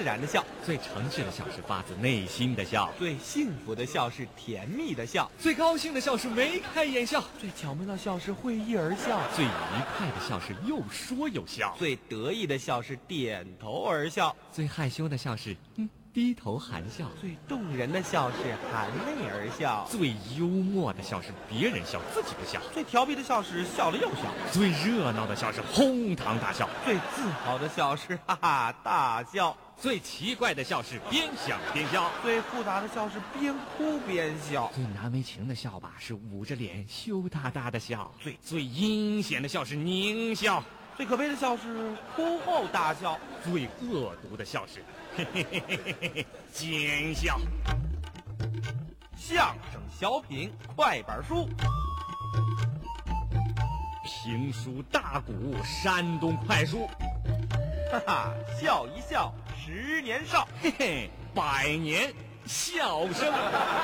自然的笑， 最诚实的笑是发自内心的笑， 最幸福的笑是甜蜜的笑， 最高兴的笑是眉开眼笑， 最巧妙的笑是会意而笑， 最愉快的笑是又说又笑， 最得意的笑是点头而笑， 最害羞的笑是低头含笑， 最动人的笑是含泪而笑， 最幽默的笑是别人笑自己不笑， 最调皮的笑是笑了又笑， 最热闹的笑是哄堂大笑， 最自豪的笑是哈哈大笑， 最奇怪的笑是边想边笑， 最复杂的笑是边哭边笑， 最难为情的笑吧是捂着脸羞答答的笑，最阴险的笑是狞笑， 最可悲的笑是哭后大笑， 最恶毒的笑是嘿嘿嘿嘿嘿嘿奸笑。 相声小品快板书， 评书大鼓山东快书， 哈哈，笑一笑10年少， 嘿嘿，100年笑声。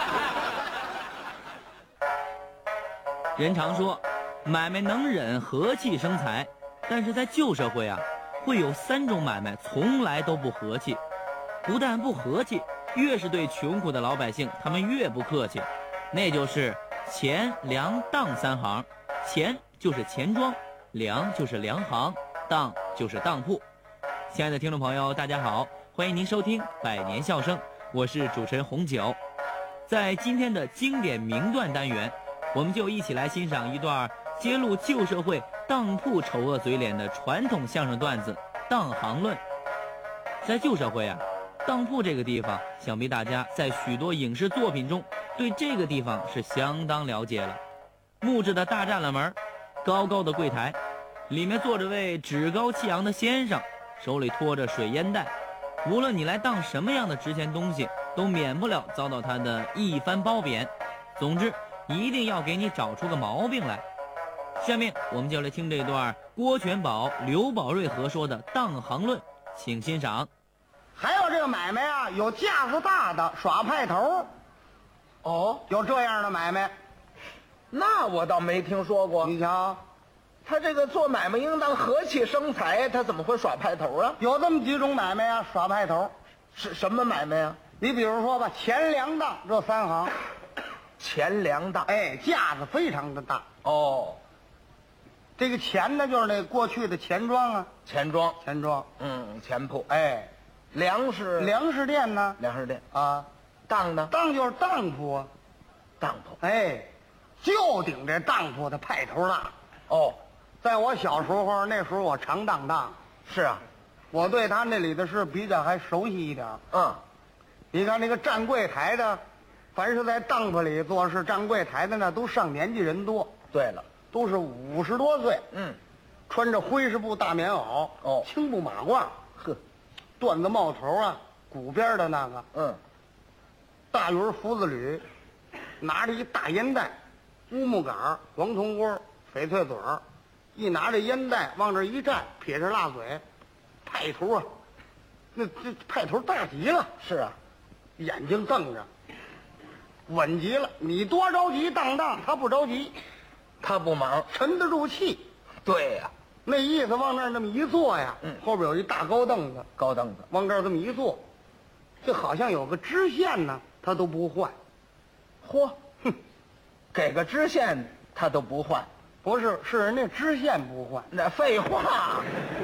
人常说，买卖能忍，和气生财。但是在旧社会啊，会有3种买卖从来都不和气。不但不和气，越是对穷苦的老百姓，他们越不客气。那就是钱粮当3行，钱就是钱庄，粮就是粮行，当就是当铺。亲爱的听众朋友，大家好，欢迎您收听百年笑声，我是主持人红九。在今天的经典名段单元，我们就一起来欣赏一段揭露旧社会当铺丑恶嘴脸的传统相声段子《当行论》。在旧社会啊，当铺这个地方，想必大家在许多影视作品中对这个地方是相当了解了。木质的大栅栏门，高高的柜台，里面坐着位趾高气扬的先生，手里拖着水烟袋。无论你来当什么样的值钱东西，都免不了遭到他的一番褒贬。总之，一定要给你找出个毛病来。下面我们就来听这段郭全宝、刘宝瑞合说的《当行论》，请欣赏。 还有这个买卖啊，有架子大的耍派头。 哦， 有这样的买卖， 那我倒没听说过。 你瞧， 他这个做买卖应当和气生财，他怎么会耍派头啊？ 有这么几种买卖啊，耍派头。 是什么买卖啊？ 你比如说吧，钱粮当这3行， 钱粮当。 架子非常的大。 哦， 这个钱呢，就是那过去的钱庄啊， 钱庄。钱铺。粮食店呢， 粮食店啊， 当呢？ 当就是当铺啊， 当铺。 就顶这当铺的派头大。 哦， 在我小时候，那时候我常当。 是啊， 我对他那里的事比较还熟悉一点。你看那个站柜台的，凡是在当铺里做事站柜台的呢，都上年纪人多。 对了， 都是50多岁。穿着灰式布大棉袄，青布马褂，缎子帽头啊，鼓边的那个，大云福子履，拿着一大烟袋，乌木杆、黄铜锅、翡翠嘴儿，一拿着烟袋往这一站，撇着辣嘴，派头啊，那这派头大极了。 是啊， 眼睛瞪着，稳极了。你多着急当，他不着急， 他不忙， 沉得住气。 对呀， 那意思往那儿那么一坐呀，后边有一大高凳子，往这儿这么一坐，就好像有个支线呢，他都不换。 嚯，给个支线他都不换？ 不是，是人家支线不换。 那废话。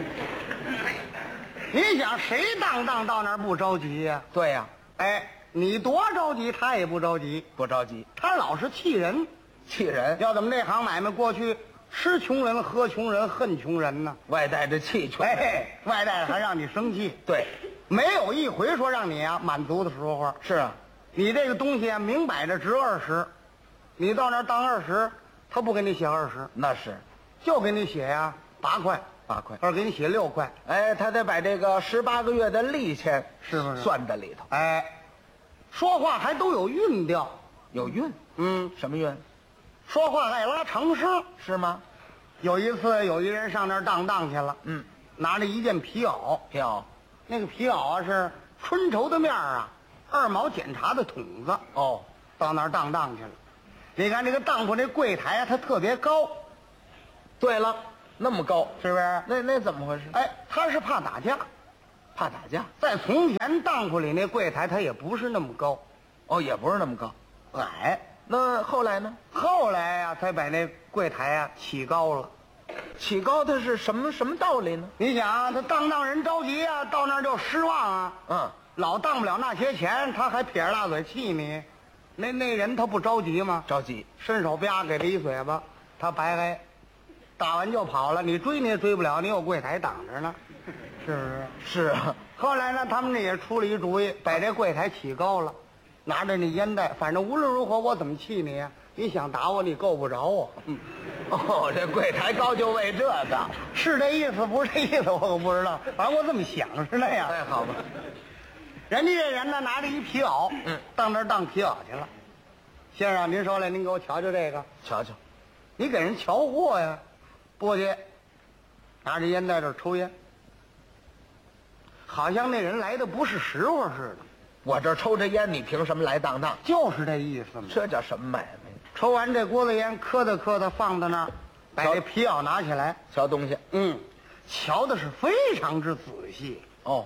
你想谁当到那儿不着急呀？ 对呀， 你多着急，他也不着急， 不着急， 他老是气人。要怎么这行买卖过去吃穷人、喝穷人、恨穷人呢？ 外带着气穷人， 外带着还让你生气。 对， 没有一回说让你满足的时候。 是啊， 你这个东西明摆着值20，你到那儿当20，他不给你写20， 那是， 就给你写8块，或者给你写6块。 他得把这个18个月的利钱是不是算在里头？ 说话还都有韵调， 有韵。什么韵？ 说话爱拉长声， 是吗？ 有一次，有一人上那儿当去了，拿着一件皮袄，那个皮袄是春绸的面2毛检查的筒子。到那儿当去了。你看这个当铺那柜台它特别高。 对了，那么高， 是不是？ 那怎么回事？ 他是怕打架， 怕打架。 在从前当铺里那柜台，它也不是那么高， 哦，也不是那么高， 矮。 那后来呢？ 后来呀、才把那柜台呀、起高了。 起高它是什么道理呢？ 你想啊，他当人着急啊，到那儿就失望啊， 嗯， 老当不了那些钱，他还撇着大嘴气你。那人他不着急吗？ 着急。 伸手啪给他一嘴巴，他白挨，打完就跑了。你追你也追不了，你有柜台挡着呢，是不是？ 是啊。 后来呢，他们这也出了一主意，把这柜台起高了，拿着那烟袋，反正无论如何我怎么气你呀？你想打我，你够不着我。 哦，这柜台高就为这个。 是这意思不是这意思，我可不知道。反正我这么想是那样。 哎，好吧。 人家这人呢，拿着一皮袄，到那儿当皮袄去了。先生，您说来，您给我瞧瞧这个。 瞧瞧， 你给人瞧货呀？不去，拿着烟在这儿抽烟，好像那人来的不是时候似的。 我这抽着烟，你凭什么来当当？ 就是这意思嘛。 这叫什么买卖？ 抽完这锅子烟，磕哒放在那儿，把这皮袄拿起来， 瞧东西。 瞧的是非常之仔细。 哦。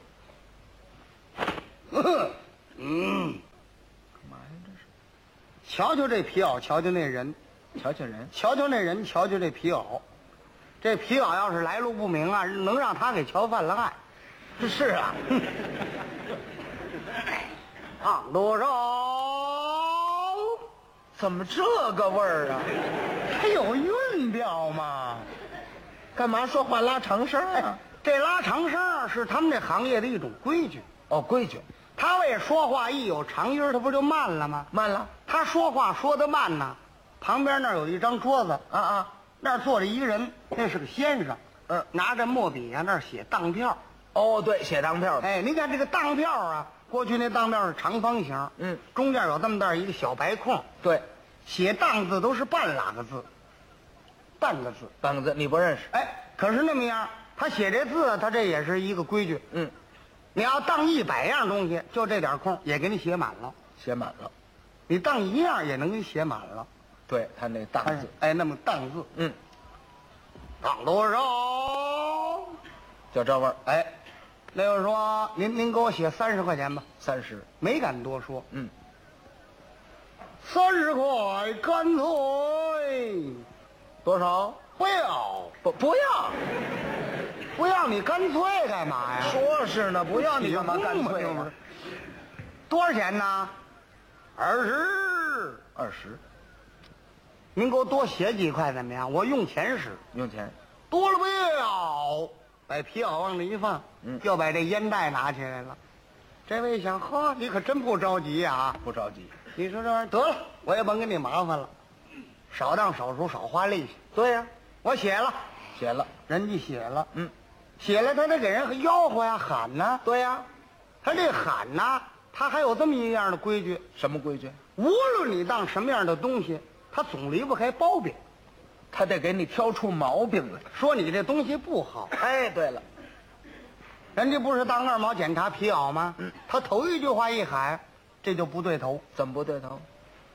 干嘛呀这是？瞧瞧这皮袄，瞧瞧那人， 瞧瞧人， 瞧瞧那人，瞧瞧这皮袄。这皮袄要是来路不明啊，能让他给瞧犯了案。 是啊。 烫多少？ 怎么这个味儿啊？ 还有韵调吗？ 干嘛说话拉长声啊？ 这拉长声是他们这行业的一种规矩。 哦，规矩。 他为说话一有长音，他不就慢了吗？ 慢了。 他说话说得慢呢，旁边那儿有一张桌子，那儿坐着一个人，那是个先生，拿着墨笔啊，那儿写当票。 哦，对，写当票的。 哎，你看这个当票啊，过去那当票是长方形，中间有这么大一个小白空。 对， 写当字都是半拉个字，半个字， 半个字你不认识。 哎，可是那么样，他写这字，他这也是一个规矩。你要当100样东西，就这点空也给你写满了。 写满了。 你当1样也能给你写满了。 对他那当字， 哎，那么当字，当多少？ 就这味儿。 哎，那就说您给我写30块钱吧。 30， 没敢多说。30块，干脆多少？ 不要， 不要。 不要你干脆干嘛呀？ 说是呢，不要你干嘛干脆呢？ 多少钱呢？20。您给我多写几块怎么样？我用钱使。 用钱。 多了不要，把皮袄往那一放，就把这烟袋拿起来了。这位想，呵，你可真不着急呀？ 不着急。 你说这玩意儿得了，我也甭给你麻烦了，少当少数，少花力气。 对呀， 我写了，人家写了，写了他得给人吆喝呀，喊呐。 对呀， 他这喊呐，他还有这么一样的规矩。 什么规矩？ 无论你当什么样的东西，他总离不开包庇， 他得给你挑出毛病来， 说你这东西不好。 哎，对了， 人家不是当2毛检查皮袄吗？他头一句话一喊，这就不对头。 怎么不对头？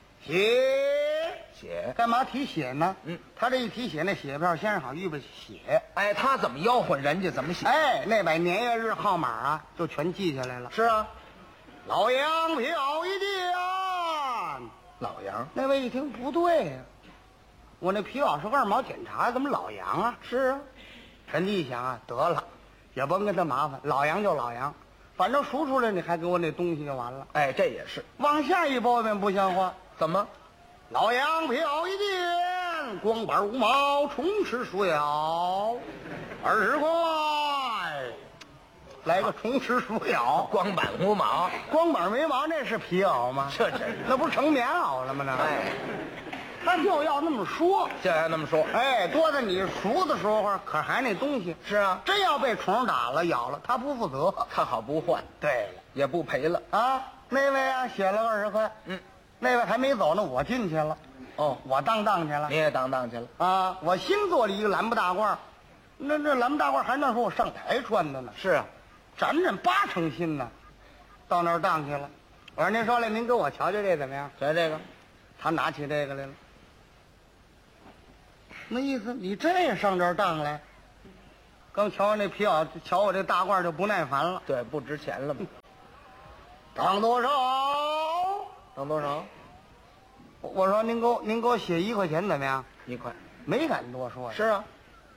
写干嘛提写呢？他这一提写，那写票先生好预备写。 哎，他怎么吆喝，人家怎么写？ 哎，那把年月日号码啊，就全记下来了。 是啊， 老杨票一件。 老杨。 那位一听不对呀，我那皮袄是2毛检查，怎么老杨啊？ 是啊， 人家一想啊，得了，也甭跟他麻烦，老杨就老杨，反正赎出来你还给我那东西就完了。 哎，这也是。 往下一包便不像话。 怎么？ 老杨票一件，光板5毛，充吃薯条20块，来个充吃薯条。 光板5毛， 光板没毛，那是皮袄吗？ 这真是， 那不是成棉袄了吗？那哎， 他就要那么说， 就要那么说。 哎，多在你熟的时候，可还那东西。 是啊， 真要被虫打了、咬了，他不负责。 看好不换。 对了， 也不赔了啊。那位啊，写了20块。那位还没走呢，我进去了。 哦， 我当去了。 你也当去了啊？我新做了一个蓝布大褂，那蓝布大褂还那时候我上台穿的呢。 是啊， 整8成新呢。到那儿当去了。我说您说来，您给我瞧瞧这怎么样？ 瞧这个。 他拿起这个来了。那意思你这也上这儿当来？ 刚瞧完那皮袄，瞧我这大褂就不耐烦了。 对，不值钱了嘛。 当多少？ 当多少？ 我说您给我写1块钱怎么样 ？1块。 没敢多说呀。 是啊。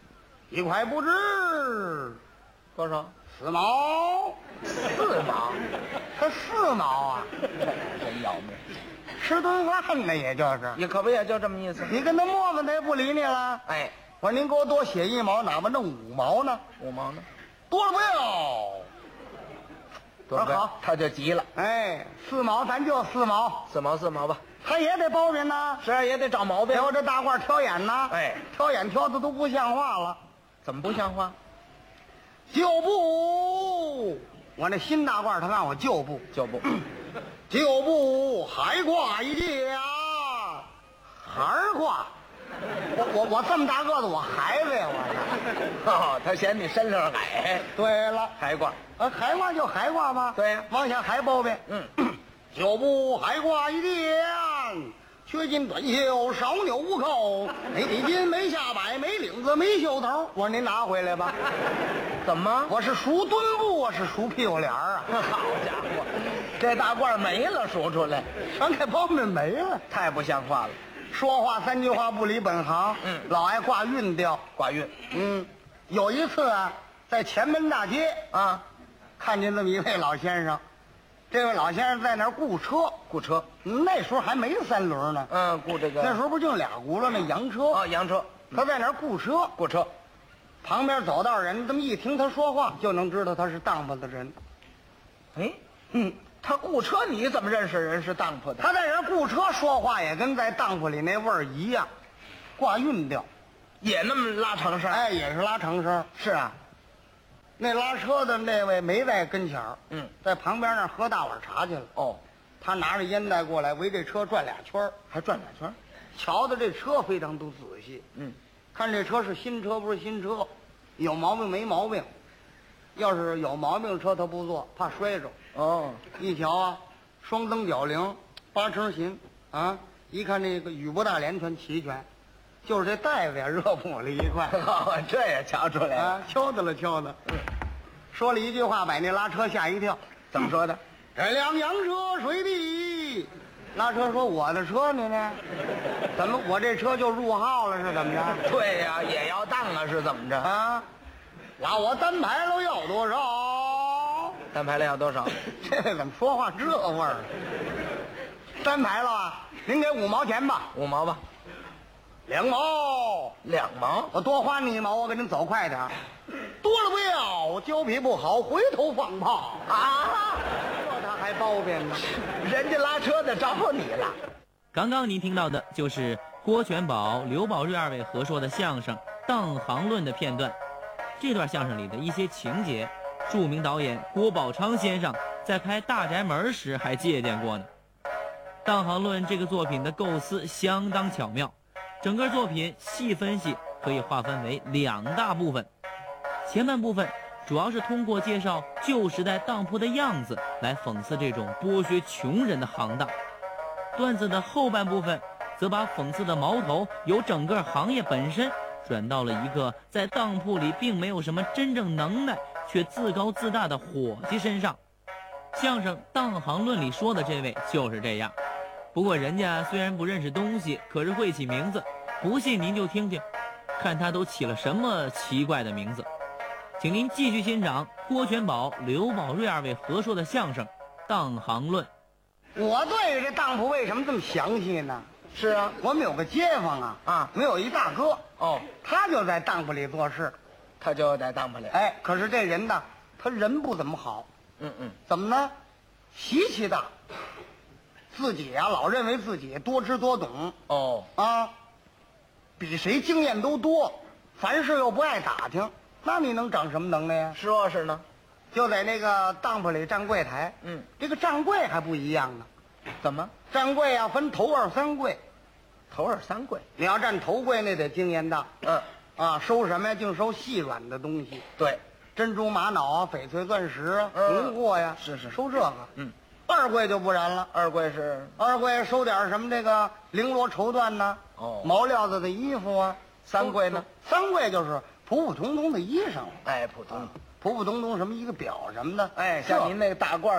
1块不值。 多少 ？4毛。 4毛？ 他4毛啊！ 真要命。 吃顿饭呢，也就是。 也可不也就这么意思。 你跟他磨磨，他也不理你了。 哎， 我说您给我多写1毛，哪怕弄5毛呢 ？5毛呢？ 多了不要。 多了好，他就急了。 哎，4毛咱就4毛 ，4毛吧。 他也得包庇呢， 是啊，也得找毛病。 我这大褂挑眼呢， 哎， 挑眼挑的都不像话了。 怎么不像话？ 旧布，我那新大褂他让我旧布， 旧布， 旧布还挂一件，还挂。我这么大个子，我孩子呀，我哦，他嫌你身上矮。 对了， 还挂， 还挂就还挂吧。 对呀， 往下还包呗。旧布还挂一件，缺斤短袖，少纽无扣，没底襟，没下摆，没领子，没袖头。我说您拿回来吧。 怎么？ 我是数墩布，我是数屁股脸啊！ 好家伙，这大褂没了，数出来， 全给包面没了， 太不像话了。 说话3句话不离本行，老爱挂韵调， 挂韵。 有一次啊，在前门大街啊， 看见这么一位老先生，这位老先生在那儿雇车，那时候还没3轮呢， 雇这个， 那时候不就2轱辘那洋车啊，洋车， 他在那儿雇车，旁边走道人这么一听他说话，就能知道他是当铺的人。 哎，他雇车，你怎么认识人是当铺的？ 他在人雇车说话也跟在当铺里那味儿一样，挂韵调， 也那么拉长声。 哎，也是拉长声。 是啊， 那拉车的那位没在跟前儿，在旁边那儿喝大碗茶去了。 哦， 他拿着烟袋过来，围这车转2圈， 还转2圈， 瞧的这车非常都仔细。看这车是新车不是新车，有毛病没毛病。要是有毛病车他不坐，怕摔着。 哦， 一瞧啊，双蹬脚铃，8成琴啊！一看这个雨不大连全齐全，就是这袋子呀热破了一块。 这也瞧出来了， 敲的了。说了一句话，把那拉车吓一跳。 怎么说的？ 这辆洋车谁的？拉车说我的车呢？怎么我这车就入号了是怎么着？ 对呀，也要当啊是怎么着啊？拉我单排了要多少？ 单排了要多少？ 这怎么说话这味儿？单排了啊？您给5毛钱吧。 5毛吧。 2毛。 2毛？ 我多花你1毛，我给您走快点。多了不要，我胶皮不好，回头放炮啊！ 这他还包庇呢？ 人家拉车的找你了。 刚刚您听到的就是郭全宝、刘宝瑞2位合说的相声《当行论》的片段。这段相声里的一些情节，著名导演郭宝昌先生在拍《大宅门》时还借鉴过呢。《当行论》这个作品的构思相当巧妙，整个作品细分析可以划分为2大部分。前半部分主要是通过介绍旧时代当铺的样子来讽刺这种剥削穷人的行当，段子的后半部分则把讽刺的矛头由整个行业本身转到了一个在当铺里并没有什么真正能耐却自高自大的伙计身上。相声《当行论》里说的这位就是这样，不过人家虽然不认识东西，可是会起名字，不信您就听听，看他都起了什么奇怪的名字。请您继续欣赏郭全宝、刘宝瑞2位合说的相声《当行论》。 我对这当铺为什么这么详细呢？ 是啊， 我们有个街坊啊，没有一大哥哦， 他就在当铺里做事， 他就在当铺里。 哎，可是这人呢，他人不怎么好。怎么呢？习气大，自己啊老认为自己多知多懂。 哦啊，比谁经验都多，凡事又不爱打听，那你能长什么能耐呀？ 说是呢， 就在那个当铺里站柜台。这个站柜还不一样呢。 怎么？ 站柜啊，分头2、3柜。 头2、3柜， 你要站头柜，那得经验大。收什么呀？净收细软的东西。 对， 珍珠玛瑙啊，翡翠钻石啊，红货呀， 是收这个。2柜就不然了。 2柜是 2柜收点什么这个绫罗绸缎呢？毛料子的衣服啊。 3柜呢？ 3柜就是普普通通的衣裳， 哎，普通。 普普通通什么一个表什么的， 哎，像您那个大褂